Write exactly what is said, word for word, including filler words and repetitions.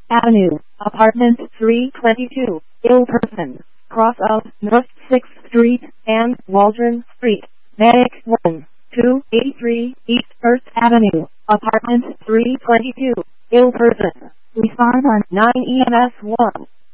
Avenue, Apartment three twenty-two, ill person, cross of North sixth Street and Waldron Street, Medic one two eight three, East first Avenue, Apartment three twenty-two, ill person. Respond on nine E M S one.